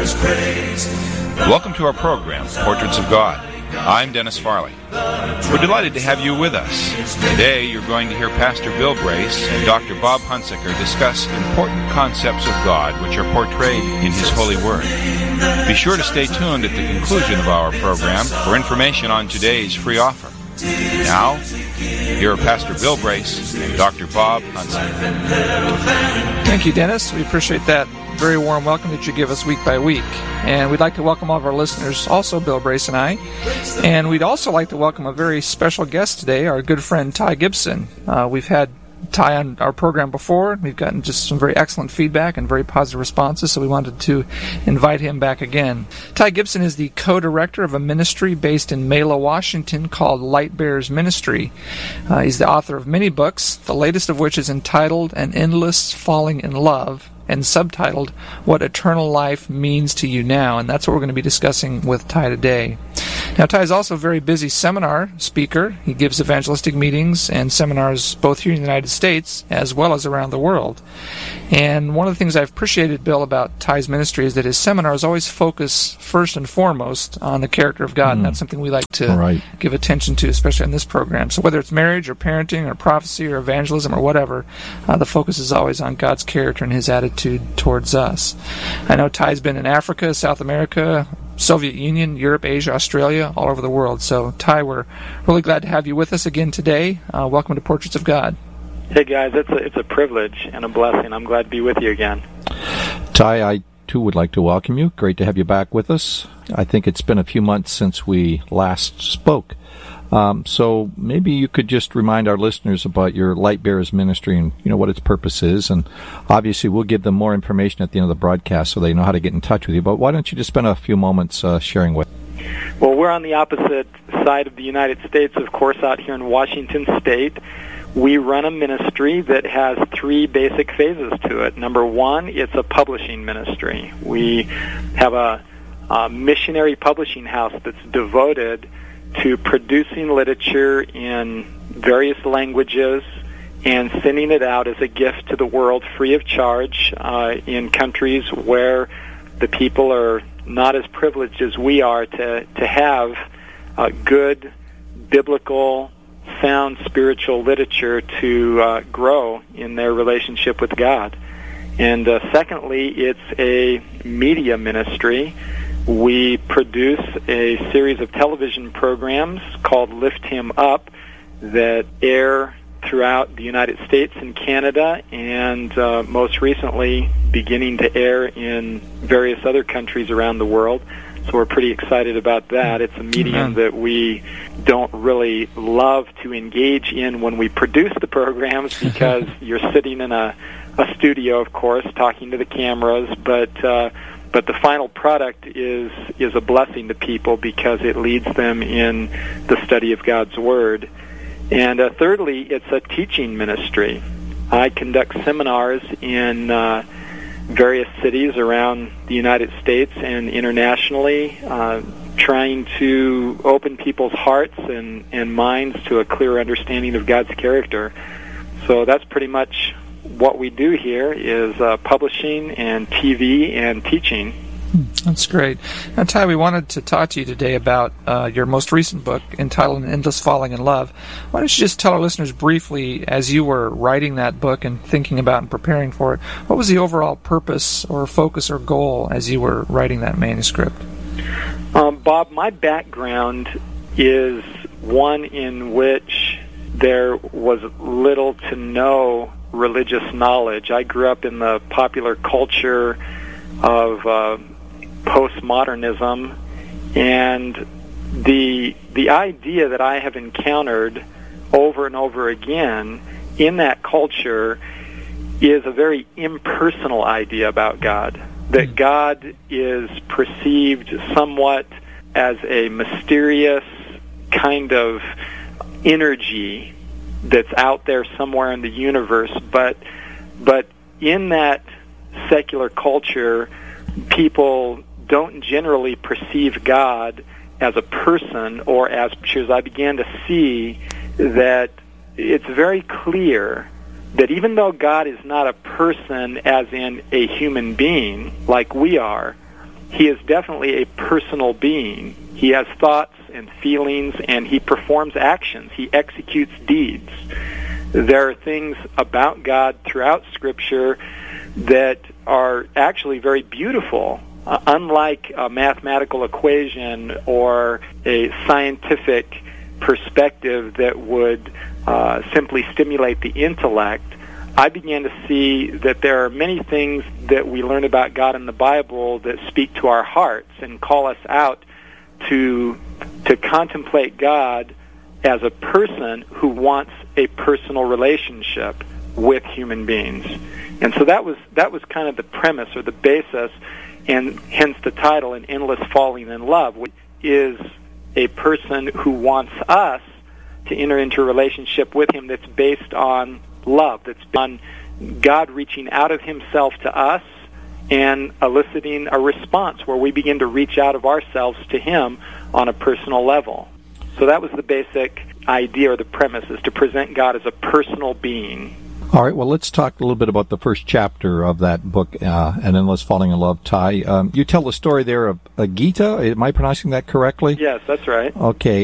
Welcome to our program, Portraits of God. I'm Dennis Farley. We're delighted to have you with us. Today you're going to hear Pastor Bill Brace and Dr. Bob Hunsaker discuss important concepts of God which are portrayed in His Holy Word. Be sure to stay tuned at the conclusion of our program for information on today's free offer. Now, here are Pastor Bill Brace and Dr. Bob Hunsaker. Thank you, Dennis. We appreciate that very warm welcome that you give us week by week. And we'd like to welcome all of our listeners, also Bill Brace and I. And we'd also like to welcome a very special guest today, our good friend Ty Gibson. We've had Ty on our program before. We've gotten just some very excellent feedback and very positive responses, so we wanted to invite him back again. Ty Gibson is the co-director of a ministry based in Mela, Washington called Light Bearers Ministry. He's the author of many books, the latest of which is entitled An Endless Falling in Love, and subtitled What Eternal Life Means to You Now, and that's what we're going to be discussing with Ty today. Now, Ty is also a very busy seminar speaker. He gives evangelistic meetings and seminars both here in the United States as well as around the world. And one of the things I've appreciated, Bill, about Ty's ministry is that his seminars always focus first and foremost on the character of God, and that's something we like to give attention to, especially in this program. So whether it's marriage or parenting or prophecy or evangelism or whatever, the focus is always on God's character and His attitude towards us. I know Ty's been in Africa, South America, Soviet Union, Europe, Asia, Australia, all over the world. So, Ty, we're really glad to have you with us again today. Welcome to Portraits of God. Hey, guys. It's a privilege and a blessing. I'm glad to be with you again. Ty, I, too, would like to welcome you. Great to have you back with us. I think it's been a few months since we last spoke. So maybe you could just remind our listeners about your Light Bearers ministry and what its purpose is. And obviously we'll give them more information at the end of the broadcast so they know how to get in touch with you. But why don't you just spend a few moments sharing with them? Well, we're on the opposite side of the United States, of course, out here in Washington State. We run a ministry that has three basic phases to it. Number one, it's a publishing ministry. We have a missionary publishing house that's devoted to producing literature in various languages and sending it out as a gift to the world free of charge in countries where the people are not as privileged as we are to have good, biblical, sound spiritual literature to grow in their relationship with God. And secondly, it's a media ministry. We produce a series of television programs called Lift Him Up that air throughout the United States and Canada, and most recently beginning to air in various other countries around the world. So we're pretty excited about that. It's a medium that we don't really love to engage in when we produce the programs because you're sitting in a studio, of course, talking to the cameras, but the final product is a blessing to people because it leads them in the study of God's Word. And thirdly, it's a teaching ministry. I conduct seminars in various cities around the United States and internationally, trying to open people's hearts and minds to a clearer understanding of God's character. So that's pretty much what we do here is publishing and TV and teaching. That's great. Now, Ty, we wanted to talk to you today about your most recent book entitled An Endless Falling in Love. Why don't you just tell our listeners briefly, as you were writing that book and thinking about and preparing for it, what was the overall purpose or focus or goal as you were writing that manuscript? Bob, my background is one in which there was little to no religious knowledge. I grew up in the popular culture of postmodernism, and the idea that I have encountered over and over again in that culture is a very impersonal idea about God, that God is perceived somewhat as a mysterious kind of energy that's out there somewhere in the universe, but in that secular culture, people don't generally perceive God as a person or as I began to see that it's very clear that even though God is not a person as in a human being like we are, he is definitely a personal being. He has thoughts and feelings, and he performs actions. He executes deeds. There are things about God throughout Scripture that are actually very beautiful, unlike a mathematical equation or a scientific perspective that would simply stimulate the intellect. I began to see that there are many things that we learn about God in the Bible that speak to our hearts and call us out to contemplate God as a person who wants a personal relationship with human beings. And so that was kind of the premise or the basis, and hence the title, An Endless Falling in Love, which is a person who wants us to enter into a relationship with him that's based on love, that's on God reaching out of himself to us and eliciting a response where we begin to reach out of ourselves to him on a personal level. So that was the basic idea or the premise, is to present God as a personal being. All right, well, let's talk a little bit about the first chapter of that book, An Endless Falling in Love, Ty. You tell the story there of Gita. Am I pronouncing that correctly? Yes, that's right. Okay,